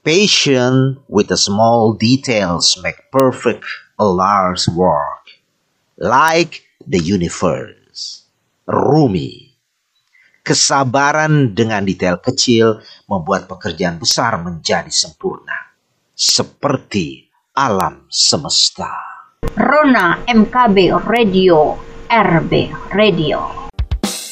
Patient with the small details make perfect a large work. Like the universe. Rumi. Kesabaran dengan detail kecil membuat pekerjaan besar menjadi sempurna. Seperti alam semesta. Rona MKB Radio, RB Radio.